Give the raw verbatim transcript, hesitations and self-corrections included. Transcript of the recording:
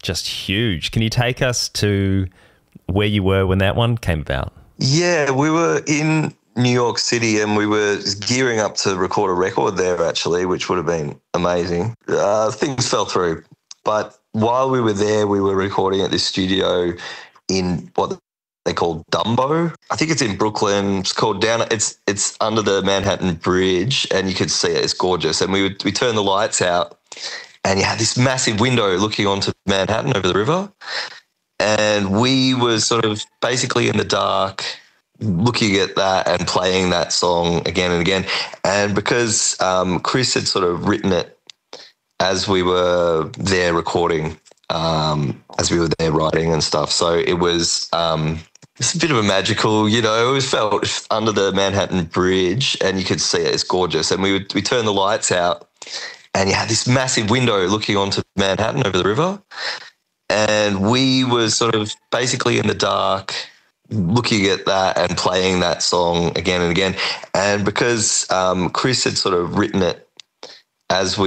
just huge. Can you take us to where you were when that one came about? Yeah, we were in New York City and we were gearing up to record a record there, actually, which would have been amazing. Uh, things fell through. But while we were there, we were recording at this studio in what they call Dumbo. I think it's in Brooklyn. It's called down. It's it's under the Manhattan Bridge, and you could see it. It's gorgeous. And we would we turned the lights out, and you had this massive window looking onto Manhattan over the river. And we were sort of basically in the dark, looking at that and playing that song again and again. And because um, Chris had sort of written it as we were there recording, um, as we were there writing and stuff, so it was. Um, It's a bit of a magical, you know, it felt under the Manhattan Bridge, and you could see it. It's gorgeous. And we would we turned the lights out, and you had this massive window looking onto Manhattan over the river. And we were sort of basically in the dark, looking at that and playing that song again and again. And because um, Chris had sort of written it as we